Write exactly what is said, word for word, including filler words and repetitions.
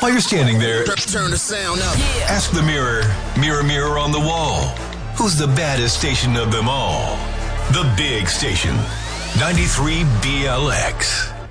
While you're standing there, turn the sound up. Yeah. ask the mirror, mirror, mirror on the wall, who's the baddest station of them all? The Big Station, ninety-three B L X.